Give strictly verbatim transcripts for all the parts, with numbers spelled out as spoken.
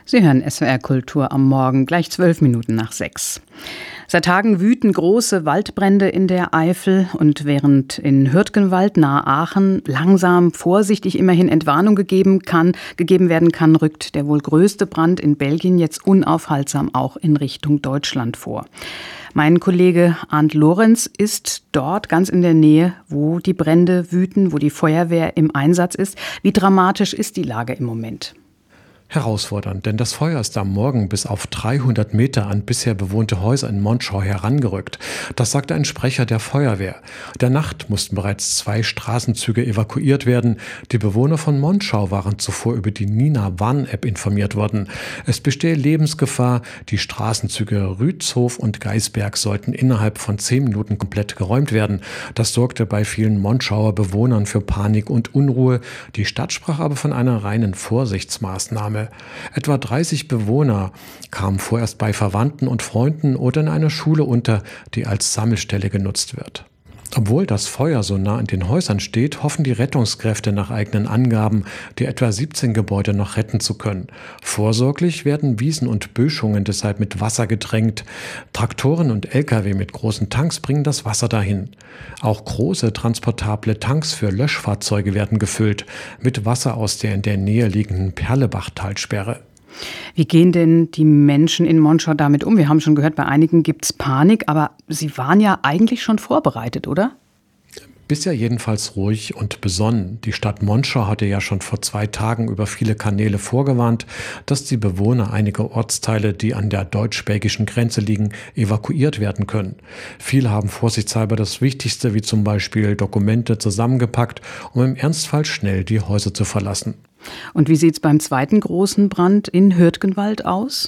Sie hören S W R Kultur am Morgen, gleich zwölf Minuten nach sechs. Seit Tagen wüten große Waldbrände in der Eifel und während in Hürtgenwald nahe Aachen langsam, vorsichtig immerhin Entwarnung gegeben kann, gegeben werden kann, rückt der wohl größte Brand in Belgien jetzt unaufhaltsam auch in Richtung Deutschland vor. Mein Kollege Arndt Lorenz ist dort ganz in der Nähe, wo die Brände wüten, wo die Feuerwehr im Einsatz ist. Wie dramatisch ist die Lage im Moment? Herausfordernd, denn das Feuer ist am Morgen bis auf dreihundert Meter an bisher bewohnte Häuser in Monschau herangerückt. Das sagte ein Sprecher der Feuerwehr. In der Nacht mussten bereits zwei Straßenzüge evakuiert werden. Die Bewohner von Monschau waren zuvor über die Nina-Warn-App informiert worden. Es bestehe Lebensgefahr. Die Straßenzüge Rützhof und Geisberg sollten innerhalb von zehn Minuten komplett geräumt werden. Das sorgte bei vielen Monschauer Bewohnern für Panik und Unruhe. Die Stadt sprach aber von einer reinen Vorsichtsmaßnahme. Etwa dreißig Bewohner kamen vorerst bei Verwandten und Freunden oder in einer Schule unter, die als Sammelstelle genutzt wird. Obwohl das Feuer so nah an den Häusern steht, hoffen die Rettungskräfte nach eigenen Angaben, die etwa siebzehn Gebäude noch retten zu können. Vorsorglich werden Wiesen und Böschungen deshalb mit Wasser gedrängt. Traktoren und L K W mit großen Tanks bringen das Wasser dahin. Auch große transportable Tanks für Löschfahrzeuge werden gefüllt mit Wasser aus der in der Nähe liegenden Perlebach-Talsperre. Wie gehen denn die Menschen in Monschau damit um? Wir haben schon gehört, bei einigen gibt es Panik, aber sie waren ja eigentlich schon vorbereitet, oder? Bisher jedenfalls ruhig und besonnen. Die Stadt Monschau hatte ja schon vor zwei Tagen über viele Kanäle vorgewarnt, dass die Bewohner einiger Ortsteile, die an der deutsch-belgischen Grenze liegen, evakuiert werden können. Viele haben vorsichtshalber das Wichtigste, wie zum Beispiel Dokumente, zusammengepackt, um im Ernstfall schnell die Häuser zu verlassen. Und wie sieht es beim zweiten großen Brand in Hürtgenwald aus?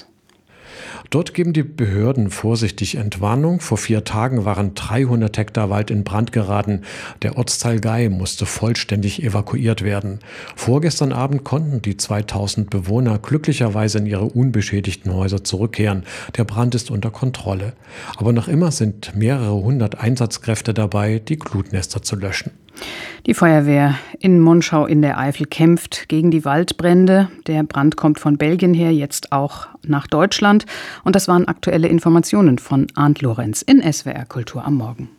Dort geben die Behörden vorsichtig Entwarnung. Vor vier Tagen waren dreihundert Hektar Wald in Brand geraten. Der Ortsteil Gei musste vollständig evakuiert werden. Vorgestern Abend konnten die zweitausend Bewohner glücklicherweise in ihre unbeschädigten Häuser zurückkehren. Der Brand ist unter Kontrolle. Aber noch immer sind mehrere hundert Einsatzkräfte dabei, die Glutnester zu löschen. Die Feuerwehr in Monschau in der Eifel kämpft gegen die Waldbrände. Der Brand kommt von Belgien her, jetzt auch nach Deutschland. Und das waren aktuelle Informationen von Arndt Lorenz in S W R Kultur am Morgen.